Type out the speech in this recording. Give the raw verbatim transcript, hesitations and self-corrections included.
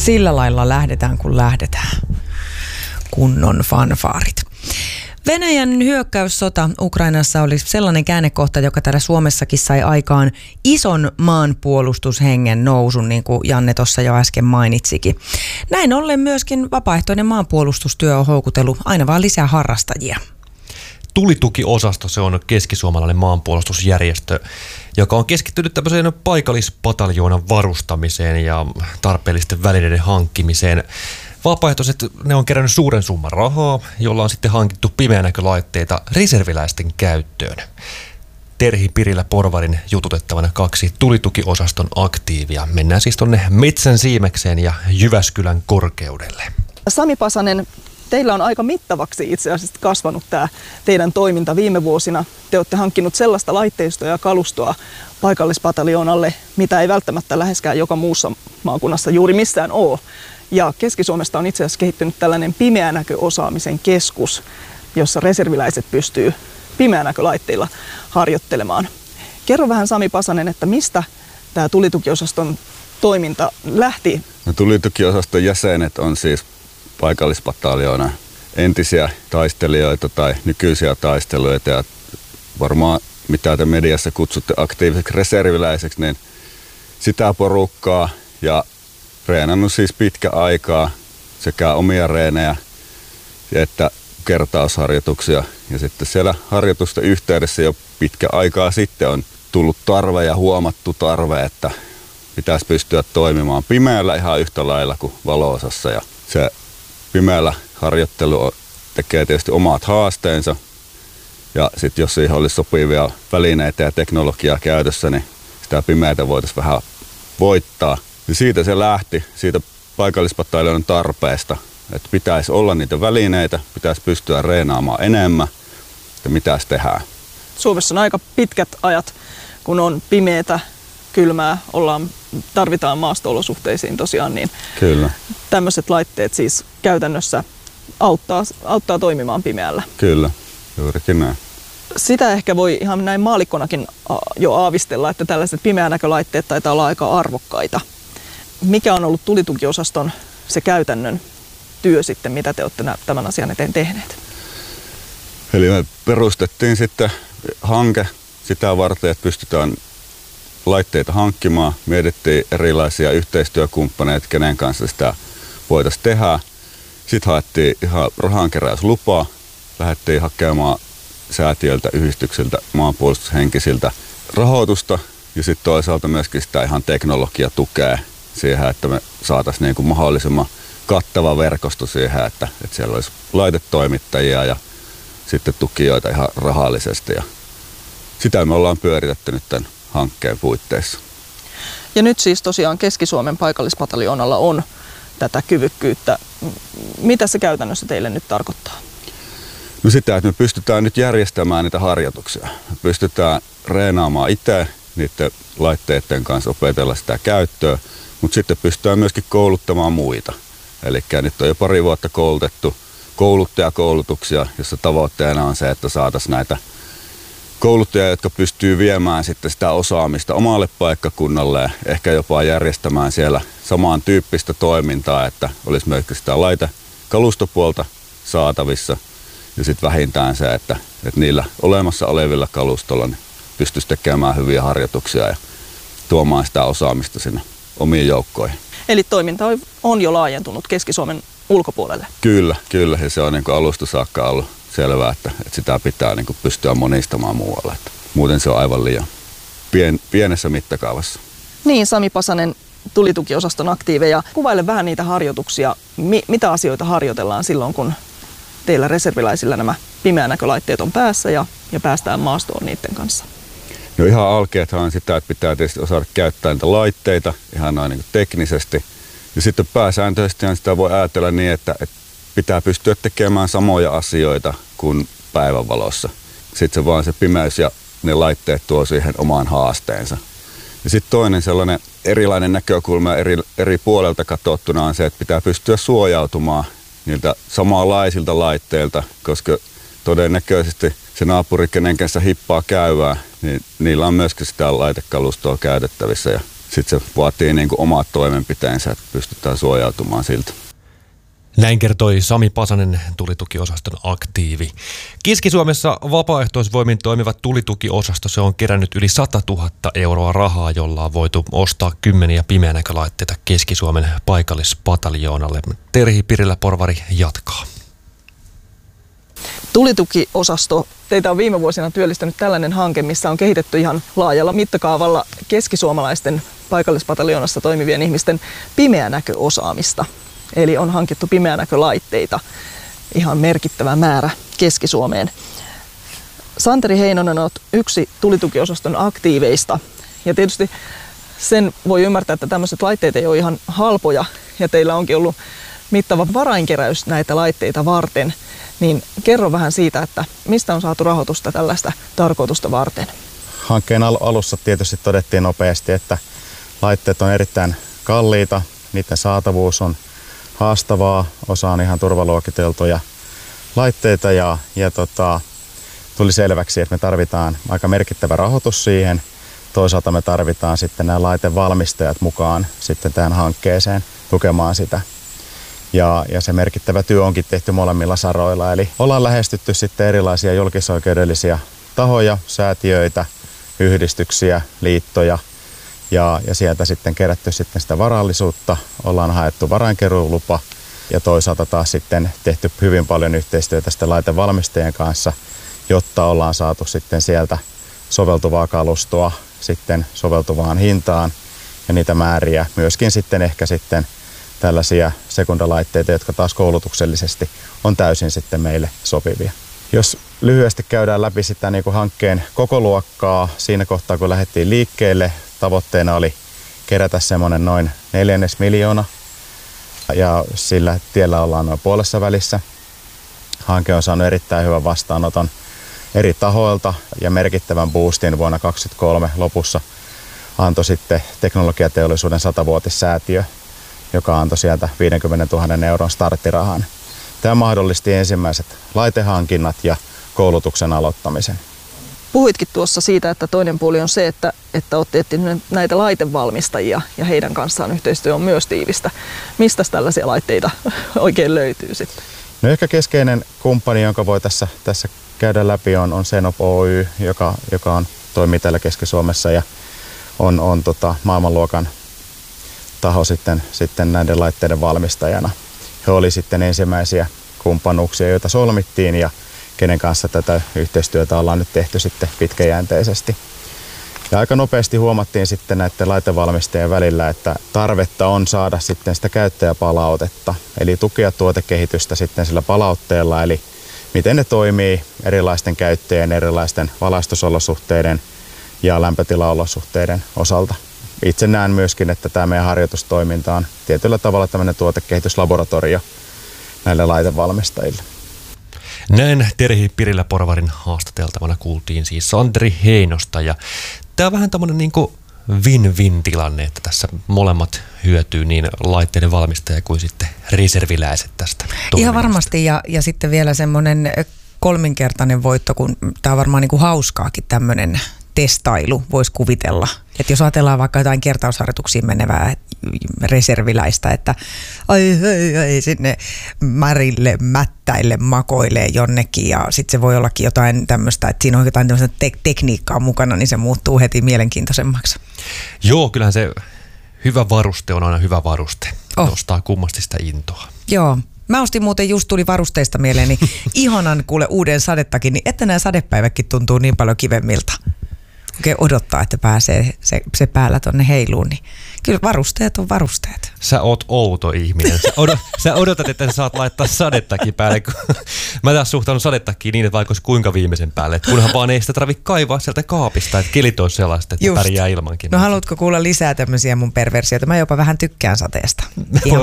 Sillä lailla lähdetään, kun lähdetään. Kunnon fanfaarit. Venäjän hyökkäyssota Ukrainassa oli sellainen käännekohta, joka täällä Suomessakin sai aikaan ison maanpuolustushengen nousun, niin kuin Janne tuossa jo äsken mainitsikin. Näin ollen myöskin vapaaehtoinen maanpuolustustyö on houkutellut aina vaan lisää harrastajia. Tulitukiosasto, se on keskisuomalainen maanpuolustusjärjestö, joka on keskittynyt tämmöiseen paikallispataljoonaan varustamiseen ja tarpeellisten välineiden hankkimiseen. Vapaaehtoiset, ne on kerännyt suuren summan rahaa, jolla on sitten hankittu pimeänäkölaitteita reserviläisten käyttöön. Terhi Pirilä Porvarin jututettavana kaksi tulitukiosaston aktiivia. Mennään siis tonne Metsän Siimekseen ja Jyväskylän korkeudelle. Sami Pasanen, teillä on aika mittavaksi itse asiassa kasvanut tämä teidän toiminta viime vuosina. Te olette hankkinut sellaista laitteistoa ja kalustoa paikallispataljonalle, mitä ei välttämättä läheskään joka muussa maakunnassa juuri missään ole. Ja Keski-Suomesta on itse asiassa kehittynyt tällainen pimeänäköosaamisen keskus, jossa reserviläiset pystyy pimeänäkölaitteilla harjoittelemaan. Kerro vähän, Sami Pasanen, että mistä tämä tulitukiosaston toiminta lähti? No, tulitukiosaston jäsenet on siis paikallispataljoona entisiä taistelijoita tai nykyisiä taistelijoita ja varmaan mitä te mediassa kutsutte aktiiviseksi reserviläiseksi, niin sitä porukkaa ja treenannut siis pitkä aikaa sekä omia reenejä että kertausharjoituksia. Ja sitten siellä harjoitusten yhteydessä jo pitkä aikaa sitten on tullut tarve ja huomattu tarve, että pitäisi pystyä toimimaan pimeällä ihan yhtä lailla kuin valoosassa. Ja se pimeällä harjoittelu tekee tietysti omat haasteensa. Ja sitten jos siihen olisi sopivia välineitä ja teknologiaa käytössä, niin sitä pimeätä voitaisiin vähän voittaa. Ja siitä se lähti, siitä paikallispataljonan tarpeesta, että pitäisi olla niitä välineitä, pitäisi pystyä reenaamaan enemmän, että mitäs tehdään. Suomessa on aika pitkät ajat, kun on pimeätä, kylmää, ollaan, tarvitaan maasto-olosuhteisiin tosiaan, niin Kyllä. tämmöiset laitteet siis käytännössä auttaa, auttaa toimimaan pimeällä. Kyllä, juurikin näin. Sitä ehkä voi ihan näin maallikkonakin jo aavistella, että tällaiset pimeänäkölaitteet taitaa olla aika arvokkaita. Mikä on ollut tulitukiosaston se käytännön työ sitten, mitä te olette tämän asian eteen tehneet? Eli me perustettiin sitten hanke sitä varten, että pystytään laitteita hankkimaan. Mietittiin erilaisia yhteistyökumppaneita, kenen kanssa sitä voitaisiin tehdä. Sitten haettiin ihan rahankeräyslupaa, lähdettiin hakemaan säätiöltä, yhdistyksiltä, maanpuolustushenkisiltä rahoitusta ja sitten toisaalta myöskin sitä ihan teknologiatukea siihen, että me saataisiin niin kuin mahdollisimman kattava verkosto siihen, että, että siellä olisi laitetoimittajia ja sitten tukijoita ihan rahallisesti. Ja sitä me ollaan pyöritetty nyt tämän hankkeen puitteissa. Ja nyt siis tosiaan Keski-Suomen paikallispataljoonalla on tätä kyvykkyyttä. Mitä se käytännössä teille nyt tarkoittaa? No sitä, että me pystytään nyt järjestämään niitä harjoituksia. Me pystytään reenaamaan itse niiden laitteiden kanssa, opetella sitä käyttöä, mutta sitten pystytään myöskin kouluttamaan muita. Eli nyt on jo pari vuotta koulutettu kouluttajakoulutuksia, jossa tavoitteena on se, että saataisiin näitä kouluttajia, jotka pystyy viemään sitten sitä osaamista omalle paikkakunnalle, ehkä jopa järjestämään siellä samantyyppistä toimintaa, että olisi myös sitä laitekalustopuolta saatavissa. Ja sitten vähintään se, että, että niillä olemassa olevilla kalustolla niin pystyisi tekemään hyviä harjoituksia ja tuomaan sitä osaamista sinne omiin joukkoihin. Eli toiminta on jo laajentunut Keski-Suomen ulkopuolelle? Kyllä, kyllä. Ja se on niin kuin alusta saakka ollut selvää, että, että sitä pitää niin kuin pystyä monistamaan muualle. Että muuten se on aivan liian pien, pienessä mittakaavassa. Niin, Sami Pasanen, tulitukiosaston aktiiveja. Kuvaile vähän niitä harjoituksia. Mi- mitä asioita harjoitellaan silloin, kun teillä reserviläisillä nämä pimeänäkölaitteet on päässä ja, ja päästään maastoon niiden kanssa? No ihan alkeethan on sitä, että pitää tietysti osata käyttää niitä laitteita ihan noin niin kuin teknisesti. Ja sitten pääsääntöisesti sitä voi ajatella niin, että, että pitää pystyä tekemään samoja asioita kuin päivänvalossa. Sitten se vaan se pimeys ja ne laitteet tuo siihen omaan haasteensa. Ja sitten toinen sellainen erilainen näkökulma eri, eri puolelta katsottuna on se, että pitää pystyä suojautumaan niiltä samanlaisilta laitteilta, koska todennäköisesti se naapuri, kenen kanssa hippaa käyvää, niin niillä on myöskin sitä laitekalustoa käytettävissä ja sitten se vaatii niin kuin omat toimenpiteensä, että pystytään suojautumaan siltä. Näin kertoi Sami Pasanen, tulitukiosaston aktiivi. Keski-Suomessa vapaaehtoisvoimin toimiva tulitukiosasto, se on kerännyt yli sata tuhatta euroa rahaa, jolla on voitu ostaa kymmeniä pimeänäkölaitteita Keski-Suomen paikallispataljoonalle. Terhi Pirilä-Porvari jatkaa. Tulitukiosasto, teitä on viime vuosina työllistänyt tällainen hanke, missä on kehitetty ihan laajalla mittakaavalla keskisuomalaisten paikallispataljoonassa toimivien ihmisten pimeänäköosaamista. Eli on hankittu pimeänäkölaitteita ihan merkittävä määrä Keski-Suomeen. Santeri Heinonen, olet yksi tulitukiosaston aktiiveista. Ja tietysti sen voi ymmärtää, että tämmöiset laitteet ei ole ihan halpoja. Ja teillä onkin ollut mittava varainkeräys näitä laitteita varten. Niin kerro vähän siitä, että mistä on saatu rahoitusta tällaista tarkoitusta varten. Hankkeen alussa tietysti todettiin nopeasti, että laitteet on erittäin kalliita. Niiden saatavuus on haastavaa, osa on ihan turvaluokiteltuja laitteita ja, ja tota, tuli selväksi, että me tarvitaan aika merkittävä rahoitus siihen. Toisaalta me tarvitaan sitten nämä laitevalmistajat mukaan sitten tähän hankkeeseen tukemaan sitä. Ja, ja se merkittävä työ onkin tehty molemmilla saroilla, eli ollaan lähestytty sitten erilaisia julkisoikeudellisia tahoja, säätiöitä, yhdistyksiä, liittoja. Ja, ja sieltä sitten kerätty sitten sitä varallisuutta, ollaan haettu varainkeruulupa ja toisaalta taas sitten tehty hyvin paljon yhteistyötä sitten laitevalmistajien kanssa, jotta ollaan saatu sitten sieltä soveltuvaa kalustoa sitten soveltuvaan hintaan ja niitä määriä. Myöskin sitten ehkä sitten tällaisia sekundalaitteita, jotka taas koulutuksellisesti on täysin sitten meille sopivia. Jos lyhyesti käydään läpi sitä niin kuin hankkeen koko luokkaa, siinä kohtaa kun lähdettiin liikkeelle, tavoitteena oli kerätä semmoinen noin neljännes miljoona ja sillä tiellä ollaan noin puolessa välissä. Hanke on saanut erittäin hyvän vastaanoton eri tahoilta ja merkittävän boostin vuonna kaksituhattakaksikymmentäkolme lopussa antoi sitten teknologiateollisuuden satavuotissäätiö, joka antoi sieltä viisikymmentätuhatta euron starttirahan. Tämä mahdollisti ensimmäiset laitehankinnat ja koulutuksen aloittamisen. Puhuitkin tuossa siitä, että toinen puoli on se, että, että olette etsineet näitä laitevalmistajia ja heidän kanssaan yhteistyö on myös tiivistä. Mistä tällaisia laitteita oikein löytyy sitten? No ehkä keskeinen kumppani, jonka voi tässä, tässä käydä läpi, on, on Senop Oy, joka, joka on, toimii täällä Keski-Suomessa ja on, on tota, maailmanluokan taho sitten, sitten näiden laitteiden valmistajana. He oli sitten ensimmäisiä kumppanuuksia, joita solmittiin ja kenen kanssa tätä yhteistyötä ollaan nyt tehty sitten pitkäjänteisesti. Ja aika nopeasti huomattiin sitten näiden laitevalmistajien välillä, että tarvetta on saada sitten sitä käyttäjäpalautetta, eli tukea tuotekehitystä sitten sillä palautteella, eli miten ne toimii erilaisten käyttäjien, erilaisten valaistusolosuhteiden ja lämpötilaolosuhteiden osalta. Itse näen myöskin, että tämä meidän harjoitustoiminta on tietyllä tavalla tämmöinen tuotekehityslaboratorio näille laitevalmistajille. Näin Terhi Pirilä-Porvarin haastateltavana kuultiin siis Santeri Heinosta ja tämä on vähän tämmöinen niin kuin win-win tilanne, että tässä molemmat hyötyy niin laitteiden valmistaja kuin sitten reserviläiset tästä toiminnasta. Ihan varmasti ja, ja sitten vielä semmoinen kolminkertainen voitto, kun tämä on varmaan niin kuin hauskaakin tämmöinen testailu, voisi kuvitella. Että jos ajatellaan vaikka jotain kertausharjoituksiin menevää reserviläistä, että ai, ai, ai sinne märille, mättäille, makoilee jonnekin ja sitten se voi ollakin jotain tämmöistä, että siinä on jotain tämmöistä te- tekniikkaa mukana, niin se muuttuu heti mielenkiintoisemmaksi. Joo, kyllähän se hyvä varuste on aina hyvä varuste. Oh. Nostaa kummasti sitä intoa. Joo. Mä ostin muuten, just tuli varusteista mieleen, niin ihanan kuule uuden sadettakin, niin että nämä sadepäivätkin tuntuu niin paljon kivemmilta. Oikein odottaa, että pääsee se, se päällä tonne heiluun, niin kyllä varusteet on varusteet. Sä oot outo ihminen. Sä, odot, sä odotat, että sä saat laittaa sadettakin päälle. Kun mä taas suhtaudun sadettakin niin, että vaikka olisi kuinka viimeisen päälle. Et kunhan vaan ei sitä tarvitse kaivaa sieltä kaapista, että kelit olisi sellaista, että pärjää ilmankin. No haluatko kuulla lisää tämmöisiä mun perversioita? Mä jopa vähän tykkään sateesta. Ihan